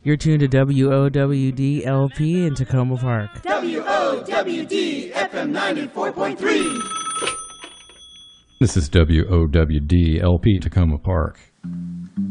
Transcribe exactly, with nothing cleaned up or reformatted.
You're tuned to W O W D L P in Tacoma Park. W O W D F M ninety-four point three. This is W O W D L P Tacoma Park.